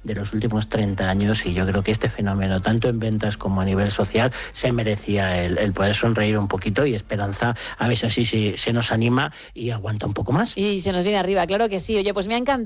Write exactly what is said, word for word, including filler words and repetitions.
de los últimos treinta años, y yo creo que este fenómeno, tanto en ventas como a nivel social, se merecía el, el poder sonreír un poquito, y Esperanza a ver si así se, se nos anima y aguanta un poco más. Y se nos viene arriba, claro que sí. Oye, pues me ha encantado.